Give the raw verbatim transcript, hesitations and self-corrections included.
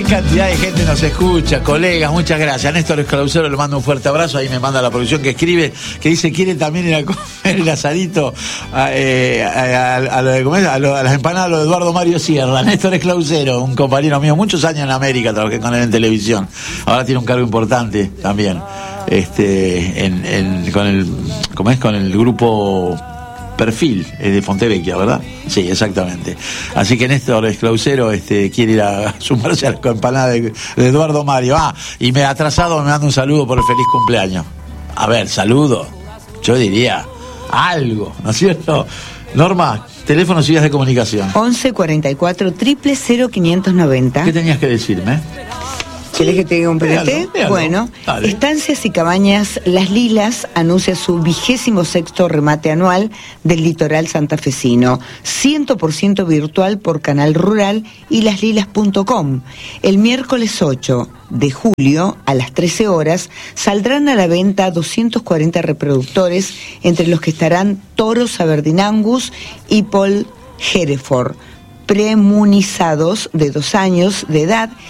cantidad de gente nos escucha, colegas, muchas gracias. Néstor Esclausero le mando un fuerte abrazo. Ahí me manda la producción que escribe, que dice quiere también ir a comer el asadito a, eh, a, a, a, lo de, ¿cómo es? a, lo, a las empanadas de Eduardo Mario Sierra. Néstor Esclausero, un compañero mío, muchos años en América, trabajé con él en televisión. Ahora tiene un cargo importante también. Este, en, en, con el, ¿cómo es? Con el grupo Perfil, es de Fontevecchia, ¿verdad? Sí, exactamente. Así que Néstor Esclausero este, quiere ir a sumarse a la empanada de, de Eduardo Mario. Ah, y me ha atrasado, me manda un saludo por el feliz cumpleaños. A ver, saludo. Yo diría algo, ¿no es cierto? Norma, teléfonos y vías de comunicación. once cuarenta y cuatro, cero cero cero, quinientos noventa. ¿Qué tenías que decirme? ¿Querés que te diga un P N T? Véalo, véalo. Bueno, Dale. Estancias y Cabañas Las Lilas anuncia su vigésimo sexto remate anual del litoral santafesino, cien por ciento virtual por Canal Rural y las lilas punto com. El miércoles ocho de julio a las trece horas saldrán a la venta doscientos cuarenta reproductores, entre los que estarán toros Aberdeen Angus y Paul Hereford, premunizados de dos años de edad